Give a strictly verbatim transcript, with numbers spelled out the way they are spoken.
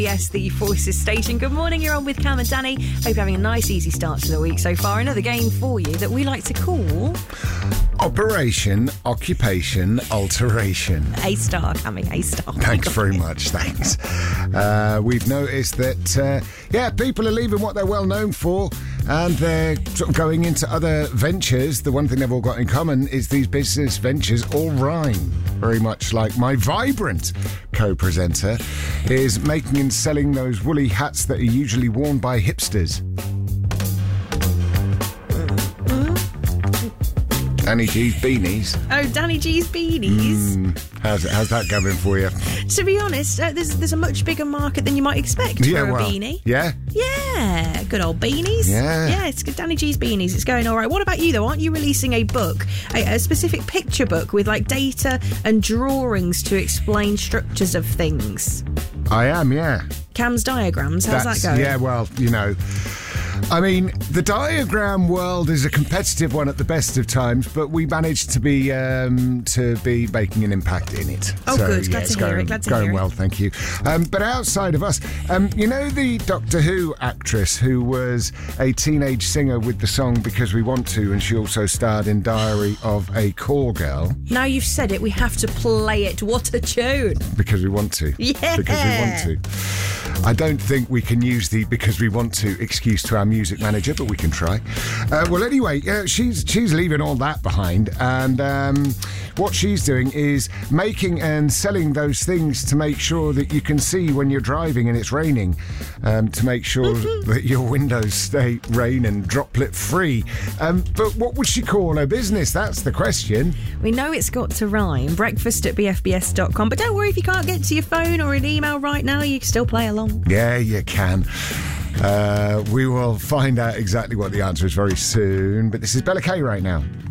Yes, the Voices station. Good morning, you're on with Cam and Danny. Hope you're having a nice, easy start to the week so far. Another game for you that we like to call... Operation Occupation Alteration. A star, Cammy, A star. Thanks very much, thanks. Uh, we've noticed that, uh, yeah, people are leaving what they're well known for and they're sort of going into other ventures. The one thing they've all got in common is these business ventures all rhyme. Very much like my Vibrant co-presenter is making and selling those woolly hats that are usually worn by hipsters. Danny G's beanies. Oh, Danny G's beanies. Mm, how's, how's that going for you? To be honest, uh, there's there's a much bigger market than you might expect yeah, for a well, beanie. Yeah? Yeah, good old beanies. Yeah. Yeah, it's good. Danny G's beanies. It's going all right. What about you, though? Aren't you releasing a book, a, a specific picture book with, like, data and drawings to explain structures of things? I am, yeah. Cam's diagrams, how's That's, that going? Yeah, well, you know... I mean, the diagram world is a competitive one at the best of times, but we managed to be um, to be making an impact in it. Oh, so, good. Yeah, Glad it's to hear going, it. Glad to going hear well, it. thank you. Um, but outside of us, um, you know the Doctor Who actress who was a teenage singer with the song Because We Want To, and she also starred in Diary of a Call Girl? Now you've said it, we have to play it. What a tune. Because we want to. Yeah. Because we want to. I don't think we can use the because we want to excuse to our music manager, but we can try. Uh, well, anyway, uh, she's she's leaving all that behind, and um, what she's doing is making and selling those things to make sure that you can see when you're driving and it's raining, um, to make sure that your windows stay rain and droplet free. Um, but what would she call her business? That's the question. We know it's got to rhyme. Breakfast at b f b s dot com. But don't worry if you can't get to your phone or an email right now, you can still play along. Yeah, you can. Uh, we will find out exactly what the answer is very soon. But this is Bella Kay right now.